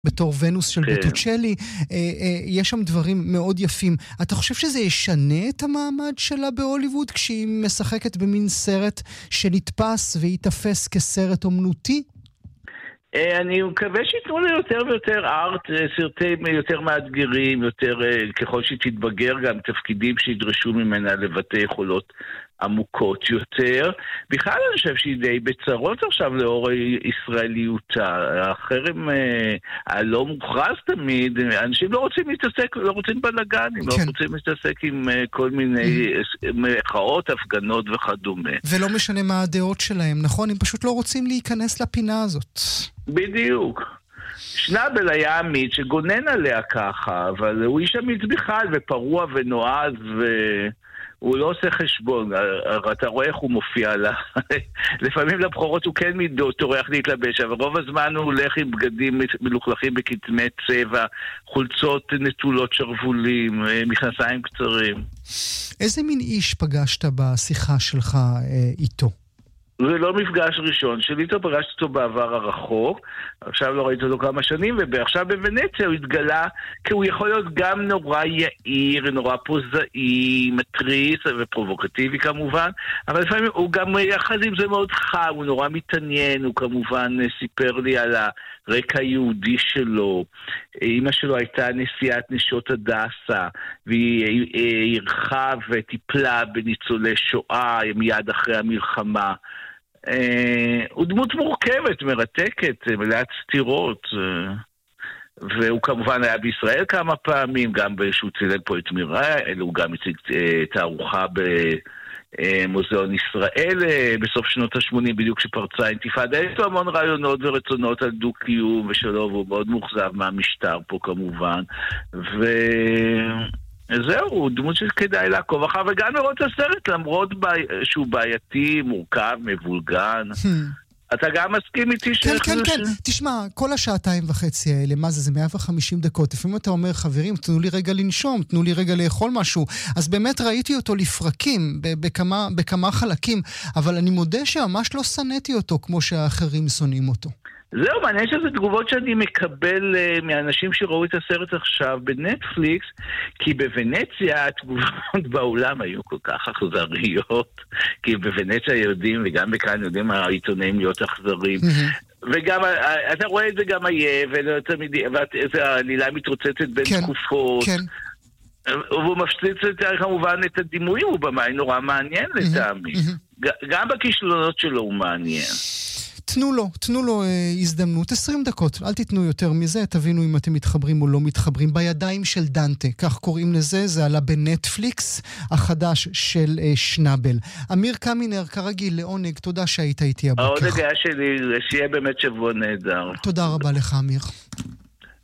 בתור ונוס של בוטוצ'לי, יש שם דברים מאוד יפים. אתה חושב שזה ישנה את המעמד שלה בהוליווד, כשהיא משחקת במין סרט שנתפס ויתפס כסרט אומנותי? אני מקווה שיתנו לי יותר ויותר ארט, סרטים יותר מאתגרים, יותר ככל שתתבגר גם תפקידים שידרשו ממנה לבטא יכולות עמוקות יותר. בכלל אני חושב שהיא די בצרות עכשיו לאור ישראליותה. החרם הלא מוכרז תמיד, אנשים לא רוצים להתעסק, לא רוצים בלגנים, לא רוצים להתעסק עם כל מיני מחאות, הפגנות וכדומה. ולא משנה מה הדעות שלהם, נכון? הם פשוט לא רוצים להיכנס לפינה הזאת. בדיוק. שנאבל היה עמית שגונן עליה ככה, אבל הוא איש עמית בכלל ופרוע ונועז הוא לא עושה חשבון, אתה רואה איך הוא מופיע לה. לפעמים לבחורות הוא כן טורח להתלבש, אבל רוב הזמן הוא הולך עם בגדים מלוכלכים בכתמי צבע, חולצות נטולות שרבולים, מכנסיים קצרים. איזה מין איש פגשת בשיחה שלך איתו? זה לא מפגש ראשון שלי, פגשתי אותו בעבר הרחוק, עכשיו לא ראיתי אותו כמה שנים, ועכשיו בוונציה הוא התגלה, כי הוא יכול להיות גם נורא יעיר, נורא פוזאי, מטריס ופרובוקטיבי כמובן, אבל לפעמים הוא גם יחד עם זה מאוד חם, הוא נורא מתעניין, הוא כמובן סיפר לי על הרקע היהודי שלו, אמא שלו הייתה נשיאת נשות הדסה, והיא ערכה וטיפלה בניצולי שואה מיד אחרי המלחמה, הוא דמות מורכבת, מרתקת, מלאת סתירות, והוא כמובן היה בישראל כמה פעמים, גם שהוא צילם פה את מיראל, הוא גם הציג תערוכה במוזיאון ישראל בסוף שנות ה-80, בדיוק שפרצה אינתיפאדה. יש לו המון רעיונות ורצונות על דו-קיום ושלום, והוא מאוד מוחזב מהמשטר פה כמובן, זהו, דמות שכדאי לעקוב אחר, וגם לראות את הסרט, למרות שהוא בעייתי, מורכב, מבולגן. אתה גם מסכים איתי כן. תשמע, כל השעתיים וחצי האלה, מה זה 150 דקות. לפעמים אתה אומר, חברים, תנו לי רגע לנשום, תנו לי רגע לאכול משהו. אז באמת ראיתי אותו לפרקים, בכמה חלקים, אבל אני מודה שממש לא שנאתי אותו, כמו שהאחרים שונאים אותו. זהו, מעניין שזה תגובות שאני מקבל מאנשים שראו את הסרט עכשיו בנטפליקס, כי בוונציה התגובות באולם היו כל כך אכזריות, כי בוונציה יודעים, וגם בכאן יודעים העיתונאים להיות אכזרים, וגם, אתה רואה את זה גם עייף, והעלילה מתרוצצת בין תקופות, והוא מפציץ כמובן את הדימויים, הוא במאי נורא מעניין לטעמי, גם בכישלונות שלו הוא מעניין. תנו לו הזדמנות, 20 דקות, אל תיתנו יותר מזה, תבינו אם אתם מתחברים או לא מתחברים. בידיים של דנטה, כך קוראים לזה, זה עלה בנטפליקס, החדש של שנאבל. אמיר קמינר, כרגיל, לעונג, תודה שהיית איתי הבוקר. העונג היה שלי, שיהיה באמת שבוע נהדר. תודה רבה לך, אמיר.